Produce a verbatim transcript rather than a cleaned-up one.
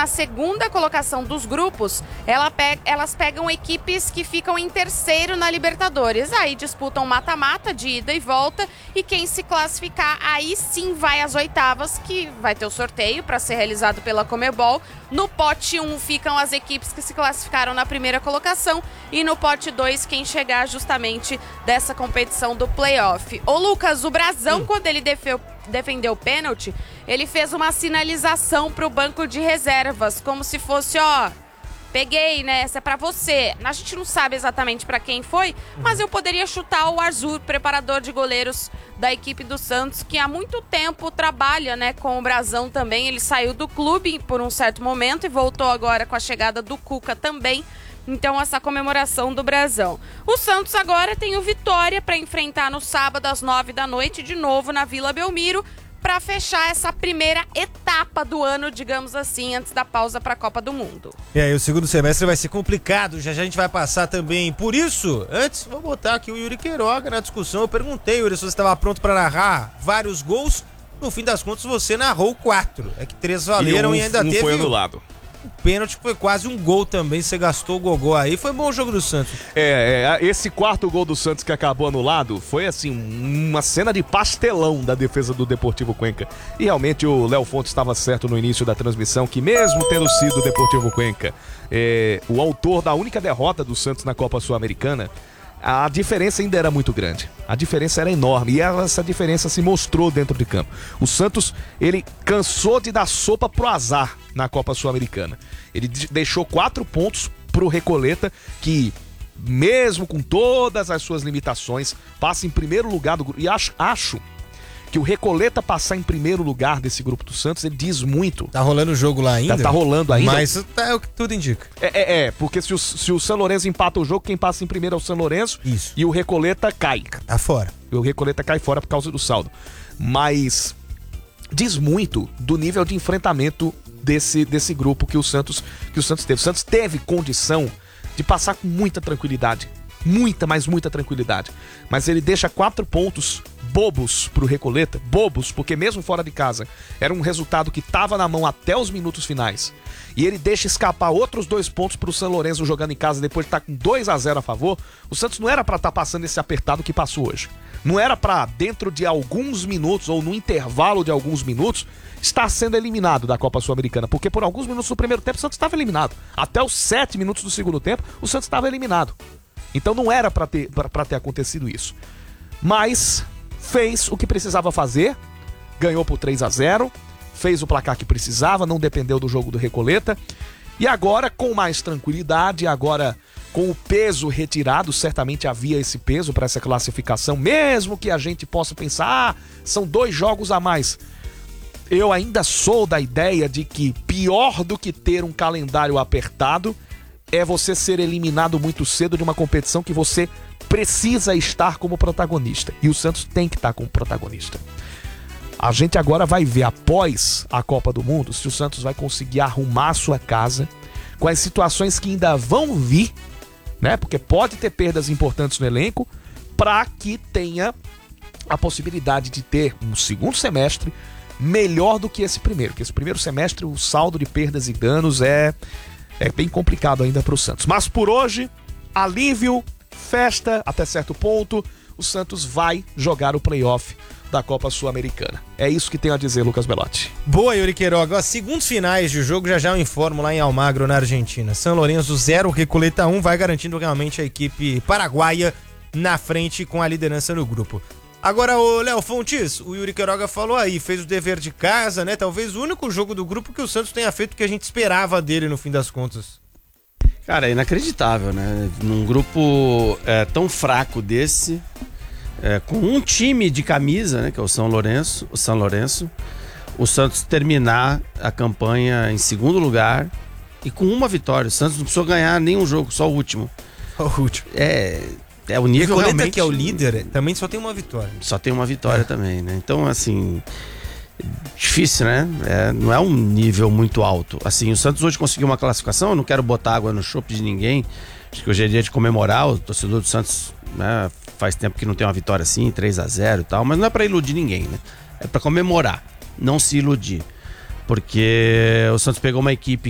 na segunda colocação dos grupos, ela pe- elas pegam equipes que ficam em terceiro na Libertadores. Aí disputam mata-mata de ida e volta, e quem se classificar, aí sim vai às oitavas, que vai ter o sorteio para ser realizado pela Conmebol. No pote um ficam as equipes que se classificaram na primeira colocação, e no pote dois quem chegar justamente dessa competição do playoff. Ô Lucas, o Brazão, hum. quando ele defeu, defendeu o pênalti, ele fez uma sinalização pro banco de reservas, como se fosse, ó, peguei, né, essa é pra você. A gente não sabe exatamente pra quem foi, mas eu poderia chutar o Arthur, preparador de goleiros da equipe do Santos, que há muito tempo trabalha, né, com o Brazão também. Ele saiu do clube por um certo momento e voltou agora com a chegada do Cuca também. Então, essa comemoração do Brazão. O Santos agora tem o Vitória para enfrentar no sábado às nove da noite, de novo na Vila Belmiro, para fechar essa primeira etapa do ano, digamos assim, antes da pausa para a Copa do Mundo. E aí, o segundo semestre vai ser complicado, já já a gente vai passar também. Por isso, antes, vou botar aqui o Yuri Queiroga na discussão. Eu perguntei, Yuri, se você estava pronto para narrar vários gols. No fim das contas, você narrou quatro. É que três valeram e, um, e ainda um teve... foi anulado. O pênalti foi quase um gol também, você gastou o gogó aí. Foi bom o jogo do Santos. É, é, esse quarto gol do Santos que acabou anulado foi assim, uma cena de pastelão da defesa do Deportivo Cuenca. E realmente o Léo Fontes estava certo no início da transmissão, que mesmo tendo sido o Deportivo Cuenca é, o autor da única derrota do Santos na Copa Sul-Americana, a diferença ainda era muito grande. A diferença era enorme e essa diferença se mostrou dentro de campo. O Santos, ele cansou de dar sopa pro azar na Copa Sul-Americana. Ele deixou quatro pontos pro Recoleta, que mesmo com todas as suas limitações, passa em primeiro lugar do grupo. E acho, acho que o Recoleta passar em primeiro lugar desse grupo do Santos, ele diz muito. Tá rolando o jogo lá ainda? Tá, tá rolando ainda. Mas tá, é o que tudo indica. É, é, é porque se o, se o São Lourenço empata o jogo, quem passa em primeiro é o São Lourenço. Isso. E o Recoleta cai. Tá fora. E o Recoleta cai fora por causa do saldo. Mas diz muito do nível de enfrentamento desse, desse grupo que o Santos, que o Santos teve. O Santos teve condição de passar com muita tranquilidade. Muita, mas muita tranquilidade. Mas ele deixa quatro pontos bobos pro Recoleta, bobos, porque mesmo fora de casa era um resultado que estava na mão até os minutos finais, e ele deixa escapar outros dois pontos pro São Lourenço jogando em casa depois de estar com dois a zero a favor. O Santos não era para estar passando esse apertado que passou hoje, não era para dentro de alguns minutos ou no intervalo de alguns minutos estar sendo eliminado da Copa Sul-Americana, porque por alguns minutos do primeiro tempo o Santos estava eliminado, até os sete minutos do segundo tempo o Santos estava eliminado. Então não era para ter, pra ter acontecido isso, mas fez o que precisava fazer, ganhou por três a zero, fez o placar que precisava, não dependeu do jogo do Recoleta, e agora com mais tranquilidade, agora com o peso retirado, certamente havia esse peso para essa classificação, mesmo que a gente possa pensar, ah, são dois jogos a mais. Eu ainda sou da ideia de que pior do que ter um calendário apertado é você ser eliminado muito cedo de uma competição que você precisa estar como protagonista. E o Santos tem que estar como protagonista. A gente agora vai ver, após a Copa do Mundo, se o Santos vai conseguir arrumar a sua casa com as situações que ainda vão vir, né? Porque pode ter perdas importantes no elenco, para que tenha a possibilidade de ter um segundo semestre melhor do que esse primeiro. Porque esse primeiro semestre, o saldo de perdas e danos é... É bem complicado ainda para o Santos. Mas por hoje, alívio, festa até certo ponto. O Santos vai jogar o playoff da Copa Sul-Americana. É isso que tenho a dizer, Lucas Belotti. Boa, Yuri Queiroga. Ó, segundos finais de jogo, já já eu informo lá em Almagro, na Argentina. São Lourenço zero, Recoleta um, vai garantindo realmente a equipe paraguaia na frente com a liderança no grupo. Agora, o Léo Fontes, o Yuri Queiroga falou aí, fez o dever de casa, né? Talvez o único jogo do grupo que o Santos tenha feito que a gente esperava dele no fim das contas. Cara, é inacreditável, né? Num grupo é, tão fraco desse, é, com um time de camisa, né? Que é o São Lourenço, o São Lourenço, o Santos terminar a campanha em segundo lugar e com uma vitória. O Santos não precisou ganhar nenhum jogo, só o último. O último. É... É o nível Recoleta, realmente... que é o líder, também só tem uma vitória. Só tem uma vitória é. também, né? Então, assim, difícil, né? É, não é um nível muito alto. Assim, o Santos hoje conseguiu uma classificação, eu não quero botar água no chope de ninguém. Acho que hoje é dia de comemorar, o torcedor do Santos, né, faz tempo que não tem uma vitória assim, três a zero e tal, mas não é pra iludir ninguém, né? É pra comemorar, não se iludir. Porque o Santos pegou uma equipe